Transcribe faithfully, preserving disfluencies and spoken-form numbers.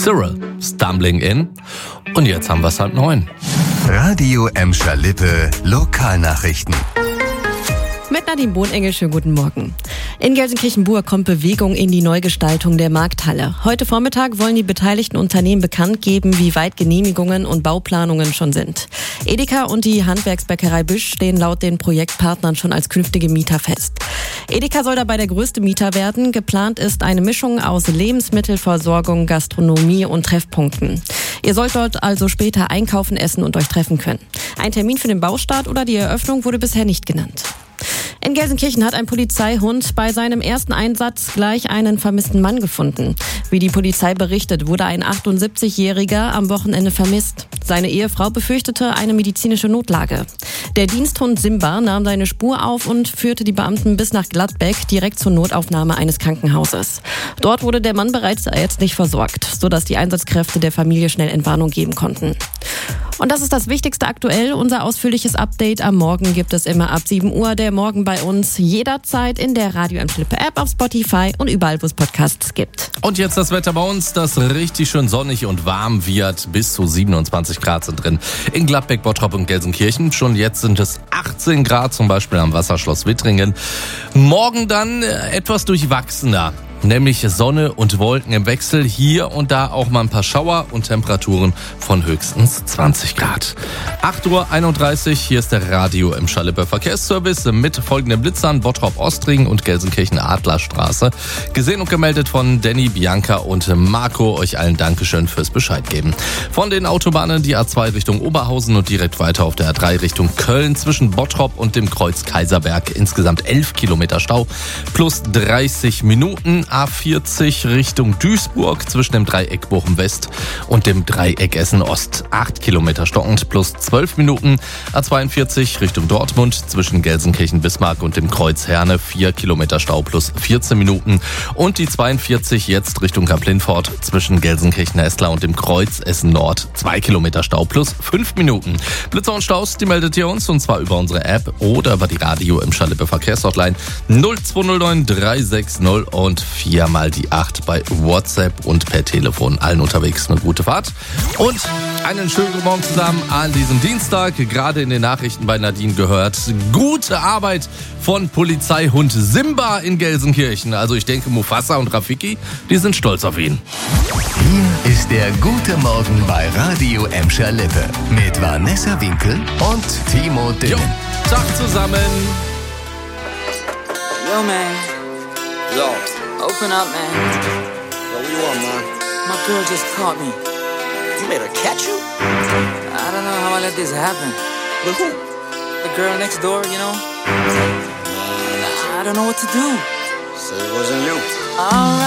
Cyril, Stumbling In. Und jetzt haben wir es halb neun. Radio Emscher Lippe, Lokalnachrichten. Mit Nadine Bohnengel, schönen guten Morgen. In Gelsenkirchen-Bur kommt Bewegung in die Neugestaltung der Markthalle. Heute Vormittag wollen die beteiligten Unternehmen bekannt geben, wie weit Genehmigungen und Bauplanungen schon sind. Edeka und die Handwerksbäckerei Büsch stehen laut den Projektpartnern schon als künftige Mieter fest. Edeka soll dabei der größte Mieter werden. Geplant ist eine Mischung aus Lebensmittelversorgung, Gastronomie und Treffpunkten. Ihr sollt dort also später einkaufen, essen und euch treffen können. Ein Termin für den Baustart oder die Eröffnung wurde bisher nicht genannt. In Gelsenkirchen hat ein Polizeihund bei seinem ersten Einsatz gleich einen vermissten Mann gefunden. Wie die Polizei berichtet, wurde ein achtundsiebzigjähriger am Wochenende vermisst. Seine Ehefrau befürchtete eine medizinische Notlage. Der Diensthund Simba nahm seine Spur auf und führte die Beamten bis nach Gladbeck, direkt zur Notaufnahme eines Krankenhauses. Dort wurde der Mann bereits ärztlich versorgt, sodass die Einsatzkräfte der Familie schnell Entwarnung geben konnten. Und das ist das Wichtigste aktuell. Unser ausführliches Update am Morgen gibt es immer ab sieben Uhr. Der Morgen bei uns jederzeit in der Radio Emscher Lippe App, auf Spotify und überall, wo es Podcasts gibt. Und jetzt das Wetter bei uns, das richtig schön sonnig und warm wird. Bis zu siebenundzwanzig Grad sind drin in Gladbeck, Bottrop und Gelsenkirchen. Schon jetzt sind es achtzehn Grad, zum Beispiel am Wasserschloss Wittringen. Morgen dann etwas durchwachsener. Nämlich Sonne und Wolken im Wechsel, hier und da auch mal ein paar Schauer und Temperaturen von höchstens zwanzig Grad. acht Uhr einunddreißig, hier ist der Radio Emscher Lippe Verkehrsservice mit folgenden Blitzern: Bottrop Ostring und Gelsenkirchen Adlerstraße. Gesehen und gemeldet von Danny, Bianca und Marco. Euch allen Dankeschön fürs Bescheid geben. Von den Autobahnen die A zwei Richtung Oberhausen und direkt weiter auf der A drei Richtung Köln zwischen Bottrop und dem Kreuz Kaiserberg. Insgesamt elf Kilometer Stau plus dreißig Minuten. A vierzig Richtung Duisburg zwischen dem Dreieck Bochum West und dem Dreieck Essen Ost. acht Kilometer stockend plus zwölf Minuten. A zweiundvierzig Richtung Dortmund zwischen Gelsenkirchen Bismarck und dem Kreuz Herne. vier Kilometer Stau plus vierzehn Minuten. Und die zweiundvierzig jetzt Richtung Kamp-Lindfort zwischen Gelsenkirchen Essler und dem Kreuz Essen Nord. zwei Kilometer Stau plus fünf Minuten. Blitzer und Staus, die meldet ihr uns, und zwar über unsere App oder über die Radio Emscher Lippe Verkehrshotline null zwei null neun drei sechs null und viermal die acht bei WhatsApp und per Telefon. Allen unterwegs eine gute Fahrt und einen schönen guten Morgen zusammen an diesem Dienstag. Gerade in den Nachrichten bei Nadine gehört, gute Arbeit von Polizeihund Simba in Gelsenkirchen. Also ich denke, Mufasa und Rafiki, die sind stolz auf ihn. Hier ist der gute Morgen bei Radio Emscher Lippe mit Vanessa Winkel und Timo Dillon. Jo, Tag zusammen. Yo, man. Yo. Open up, man. Yo, what you want, man? My girl just caught me. You made her catch you? I don't know how I let this happen. With who? The girl next door, you know? I don't know what to do. Said it wasn't you. Alright.